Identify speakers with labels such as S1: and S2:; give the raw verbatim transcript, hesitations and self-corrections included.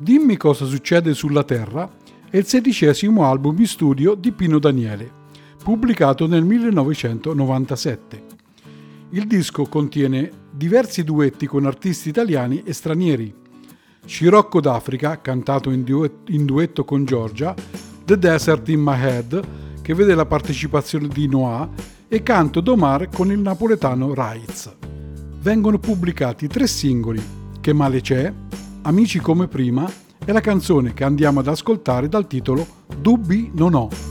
S1: Dimmi cosa succede sulla Terra è il sedicesimo album in studio di Pino Daniele, pubblicato nel millenovecentonovantasette. Il disco contiene diversi duetti con artisti italiani e stranieri: Scirocco d'Africa, cantato in duetto, in duetto con Giorgia, The Desert in My Head, che vede la partecipazione di Noah, e Canto d'Omar con il napoletano Raiz. Vengono pubblicati tre singoli: Che male c'è, Amici come prima e la canzone che andiamo ad ascoltare dal titolo Dubbi non ho.